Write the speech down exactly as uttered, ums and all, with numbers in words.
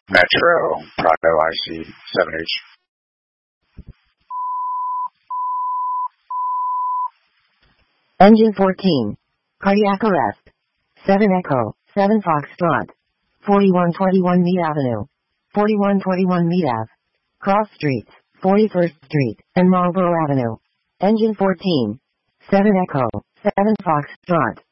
Metro, Prado I C seven H. Engine fourteen. Cardiac arrest. seven Echo, seven Foxtrot. forty-one twenty-one Mead Avenue. forty-one twenty-one Mead Ave. Cross Streets, forty-first Street, and Marlborough Avenue. Engine fourteen. seven Echo, seven Foxtrot.